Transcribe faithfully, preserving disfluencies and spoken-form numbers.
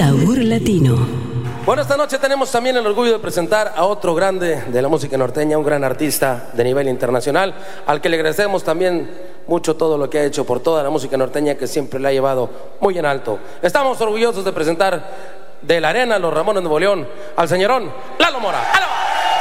Sabor Latino. Bueno, esta noche tenemos también el orgullo de presentar a otro grande de la música norteña, un gran artista de nivel internacional, al que le agradecemos también mucho todo lo que ha hecho por toda la música norteña, que siempre le ha llevado muy en alto. Estamos orgullosos de presentar de la Arena Los Ramones de Nuevo León al señorón Lalo Mora. ¡Aló!